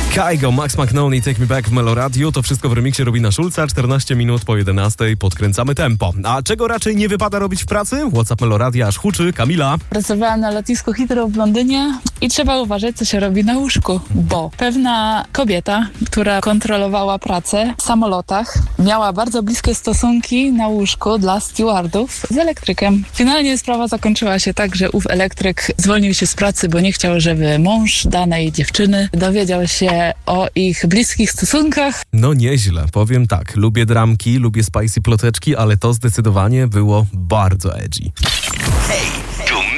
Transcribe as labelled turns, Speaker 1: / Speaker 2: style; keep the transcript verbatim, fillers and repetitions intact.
Speaker 1: Kygo, Max McNaughton i Take Me Back w Meloradiu. To wszystko w remiksie Robina Schulza. czternaście minut po jedenastej. Podkręcamy tempo. A czego raczej nie wypada robić w pracy? WhatsApp Meloradia aż huczy. Kamila.
Speaker 2: Pracowałam na lotnisku Heathrow w Londynie i trzeba uważać, co się robi na łóżku, bo pewna kobieta, która kontrolowała pracę w samolotach, miała bardzo bliskie stosunki na łóżku dla stewardów z elektrykiem. Finalnie sprawa zakończyła się tak, że ów elektryk zwolnił się z pracy, bo nie chciał, żeby mąż danej dziewczyny dowiedział się o ich bliskich stosunkach.
Speaker 1: No nieźle, powiem tak. Lubię dramki, lubię spicy ploteczki, ale to zdecydowanie było bardzo edgy.
Speaker 3: Hej!